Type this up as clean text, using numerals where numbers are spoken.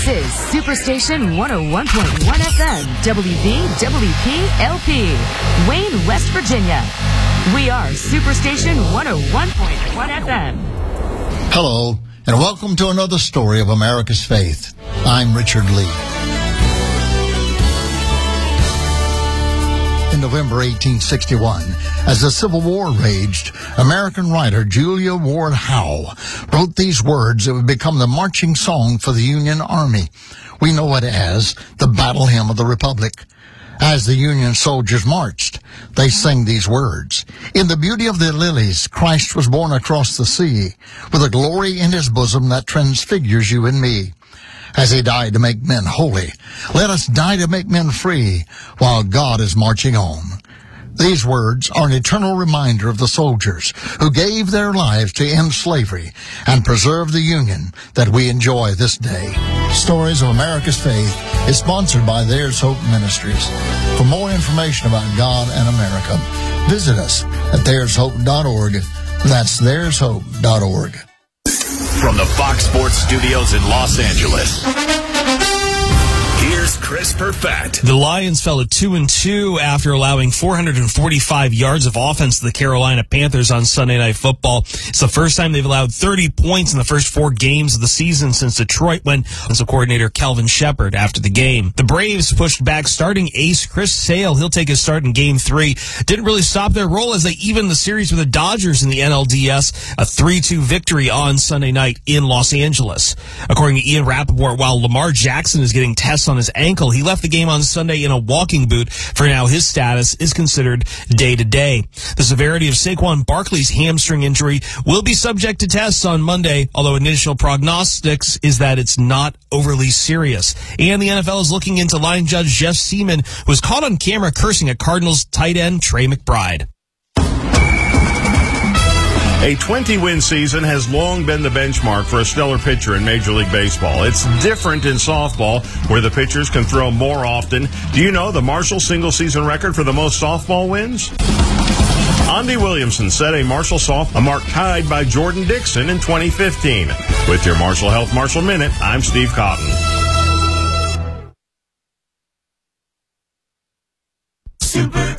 is Superstation 101.1 FM, WVWP-LP, Wayne, West Virginia. We are Superstation 101.1 FM. Hello, and welcome to another story of America's faith. I'm Richard Lee. In November 1861, as the Civil War raged, American writer Julia Ward Howe wrote these words that would become the marching song for the Union Army. We know it as the Battle Hymn of the Republic. As the Union soldiers marched, they sang these words. In the beauty of the lilies, Christ was born across the sea, with a glory in his bosom that transfigures you and me. As he died to make men holy, let us die to make men free, while God is marching on. These words are an eternal reminder of the soldiers who gave their lives to end slavery and preserve the Union that we enjoy this day. Stories of America's Faith is sponsored by There's Hope Ministries. For more information about God and America, visit us at there'shope.org. That's there'shope.org. From the Fox Sports Studios in Los Angeles, here's Chris Perfett. The Lions fell to 2-2 after allowing 445 yards of offense to the Carolina Panthers on Sunday Night Football. It's the first time they've allowed 30 points in the first 4 games of the season since Detroit went offensive coordinator Kelvin Shepard after the game. The Braves pushed back starting ace Chris Sale. He'll take his start in Game 3. Didn't really stop their roll as they evened the series with the Dodgers in the NLDS, a 3-2 victory on Sunday night in Los Angeles. According to Ian Rappaport, while Lamar Jackson is getting tests on his ankle, he left the game on Sunday in a walking boot. For now, his status is considered day-to-day. The severity of Saquon Barkley's hamstring injury will be subject to tests on Monday, although initial prognostics is that it's not overly serious. And the NFL is looking into line judge Jeff Seaman, who was caught on camera cursing at Cardinals tight end Trey McBride. A 20-win season has long been the benchmark for a stellar pitcher in Major League Baseball. It's different in softball, where the pitchers can throw more often. Do you know the Marshall single-season record for the most softball wins? Andy Williamson set a mark tied by Jordan Dixon in 2015. With your Marshall Health Marshall Minute, I'm Steve Cotton.